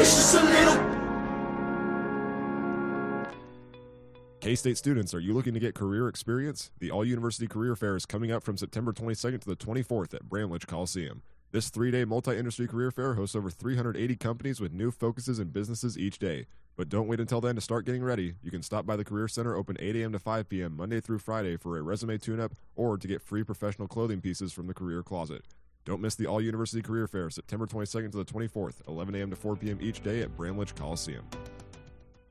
just a little. K-State students, are you looking to get career experience? The All-University Career Fair is coming up from September 22nd to the 24th at Bramlage Coliseum. This 3-day multi-industry career fair hosts over 380 companies with new focuses and businesses each day. But don't wait until then to start getting ready. You can stop by the Career Center open 8 a.m. to 5 p.m. Monday through Friday for a resume tune-up or to get free professional clothing pieces from the Career Closet. Don't miss the All-University Career Fair, September 22nd to the 24th, 11 a.m. to 4 p.m. each day at Bramlage Coliseum.